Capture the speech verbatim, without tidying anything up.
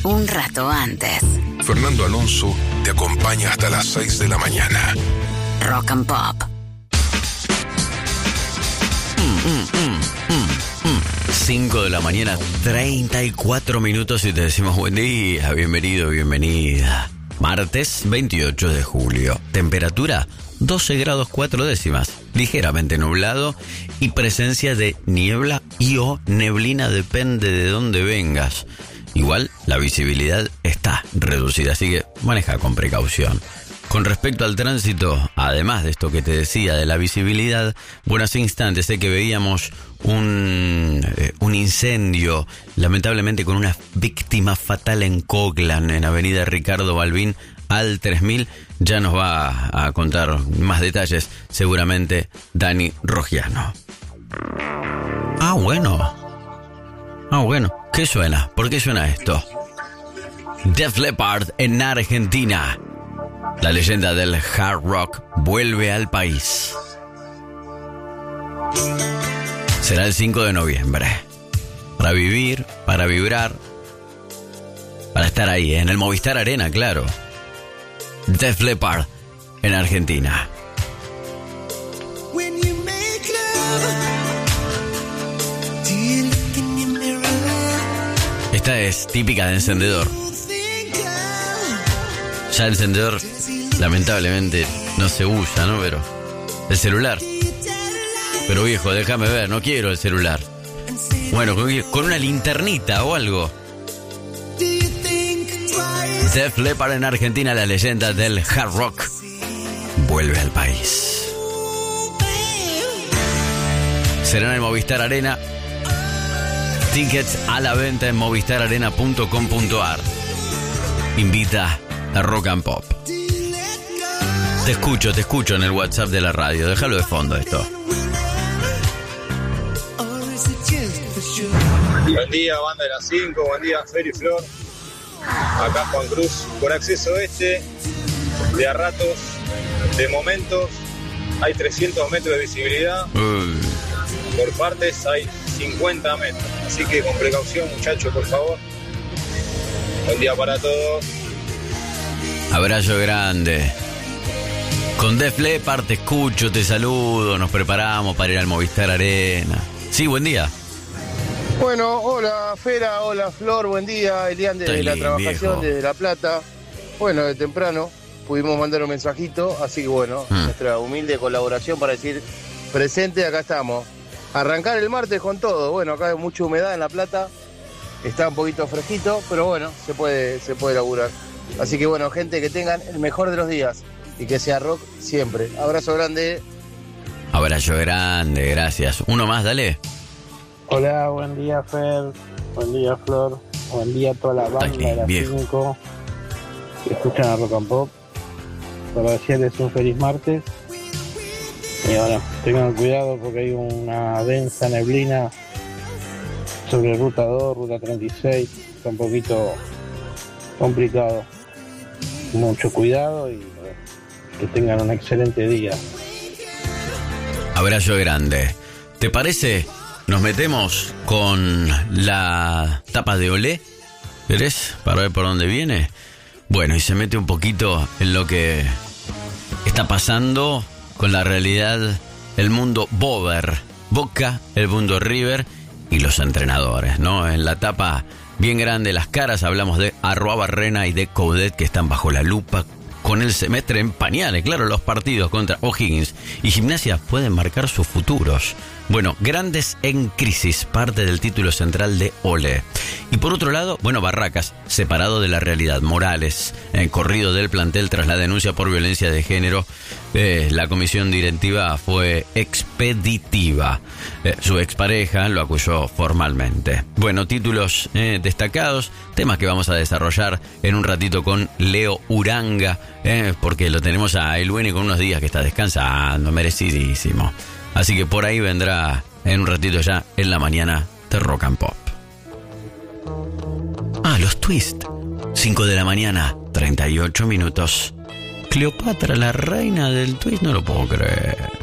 un rato antes. Fernando Alonso te acompaña hasta las seis de la mañana. Rock and Pop. Mm, mm, mm, mm, mm. cinco de la mañana, treinta y cuatro minutos y te decimos buen día, bienvenido, bienvenida. Martes veintiocho de julio. Temperatura doce grados cuatro décimas. Ligeramente nublado y presencia de niebla y o neblina, depende de dónde vengas. Igual la visibilidad está reducida, así que maneja con precaución. Con respecto al tránsito, además de esto que te decía de la visibilidad, bueno, hace instantes sé que veíamos un, eh, un incendio, lamentablemente con una víctima fatal en Coglan, en avenida Ricardo Balbín al tres mil. Ya nos va a contar más detalles seguramente Dani Rogiano. Ah, bueno. Ah, bueno. ¿Qué suena? ¿Por qué suena esto? Def Leppard en Argentina. La leyenda del hard rock vuelve al país. Será el cinco de noviembre. Para vivir, para vibrar, para estar ahí, en el Movistar Arena, claro. Def Leppard en Argentina. Esta es típica de encendedor. Ya el encendedor lamentablemente no se usa, ¿no? Pero el celular. Pero viejo, déjame ver, no quiero el celular. Bueno, con, con una linternita o algo. Def Leppard en Argentina, la leyenda del hard rock vuelve al país. Será en el Movistar Arena. Tickets a la venta en movistar arena punto com punto a r. Invita a Rock and Pop. Te escucho, te escucho en el WhatsApp de la radio. Déjalo de fondo esto. Buen día, banda de las cinco. Buen día, Fer y Flor. Acá Juan Cruz, por acceso este, de a ratos, de momentos, hay trescientos metros de visibilidad. Uy. Por partes hay cincuenta metros. Así que con precaución, muchachos, por favor. Buen día para todos. Abrazo grande. Con Def Leppard te escucho, te saludo, nos preparamos para ir al Movistar Arena. Sí, buen día. Bueno, hola Fera, hola Flor, buen día. Elian desde Estoy la bien, trabajación, viejo. desde La Plata. Bueno, de temprano pudimos mandar un mensajito, así que bueno, Mm. nuestra humilde colaboración para decir presente, acá estamos. Arrancar el martes con todo. Bueno, acá hay mucha humedad en La Plata, está un poquito fresquito, pero bueno, se puede, se puede laburar. Así que bueno, gente, que tengan el mejor de los días y que sea rock siempre. Abrazo grande. Abrazo grande, gracias. Uno más, dale. Hola, buen día Fer, buen día Flor, buen día a toda la banda Dale, de las viejo. cinco que escuchan a Rock and Pop. Para decirles un feliz martes. Y bueno, tengan cuidado porque hay una densa neblina sobre ruta dos, ruta treinta y seis, está un poquito complicado. Mucho cuidado y bueno, que tengan un excelente día. Abrazo grande. ¿Te parece? Nos metemos con la tapa de Olé. ¿Querés? Para ver por dónde viene. Bueno, y se mete un poquito en lo que está pasando con la realidad del mundo Bover. Boca, el mundo River y los entrenadores, ¿no? En la tapa bien grande, las caras, hablamos de Arroa Barrena y de Coudet, que están bajo la lupa con el semestre en pañales. Claro, los partidos contra O'Higgins y Gimnasia pueden marcar sus futuros. Bueno, Grandes en crisis, parte del título central de Olé. Y por otro lado, bueno, Barracas, separado de la realidad. Morales, eh, corrido del plantel tras la denuncia por violencia de género. Eh, la comisión directiva fue expeditiva. Eh, su expareja lo acusó formalmente. Bueno, títulos eh, destacados, temas que vamos a desarrollar en un ratito con Leo Uranga, eh, porque lo tenemos a El Bueni con unos días que está descansando, merecidísimo. Así que por ahí vendrá en un ratito ya en la mañana de Rock and Pop. Ah, los Twist. cinco de la mañana, treinta y ocho minutos. Cleopatra, la reina del Twist, no lo puedo creer.